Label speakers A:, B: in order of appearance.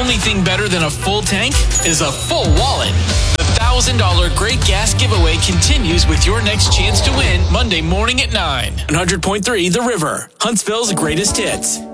A: only thing better than a full tank is a full wallet. The $1,000 Great Gas Giveaway continues with your next chance to win Monday morning at 9. 100.3 The River, Huntsville's greatest hits.